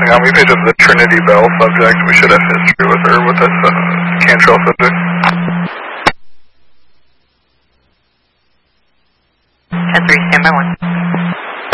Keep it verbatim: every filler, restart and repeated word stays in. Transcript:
Um, we picked up the Trinity Bell subject. We should have history with her with this uh, Cantrell subject. ten three, stand by one.